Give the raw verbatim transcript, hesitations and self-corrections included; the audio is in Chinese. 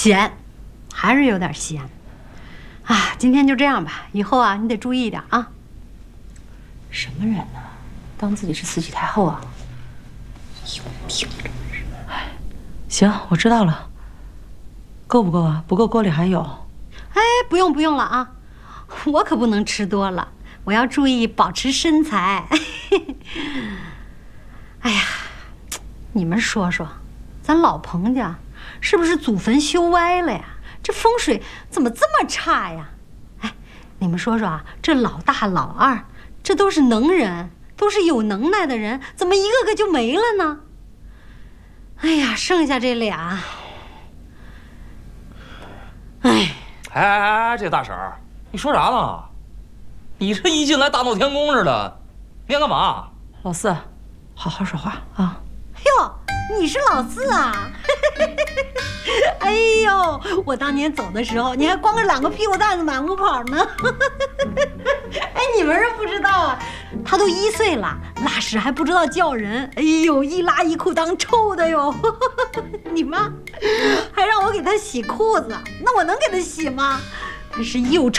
咸，还是有点咸。啊，今天就这样吧，以后啊你得注意一点啊。 什么人呢？当自己是慈禧太后啊？有病！哎，行，我知道了。够不够啊？不够，锅里还有。 哎，不用不用了啊，我可不能吃多了，我要注意保持身材。哎呀，你们说说，咱老彭家是不是祖坟修歪了呀？这风水怎么这么差呀？哎，你们说说啊，这老大老二，这都是能人，都是有能耐的人，怎么一个个就没了呢？哎呀，剩下这俩，哎， 哎哎哎，这大婶儿，你说啥呢？你这一进来大闹天宫似的，你想干嘛？ 老四，好好说话啊！ 哟，你是老四啊？哎呦，我当年走的时候，你还光着两个屁股蛋子满屋跑呢。哎，你们是不知道啊，他都一岁了，拉屎还不知道叫人。哎呦，一拉一裤裆臭的哟。你妈还让我给他洗裤子，那我能给他洗吗？真是又臭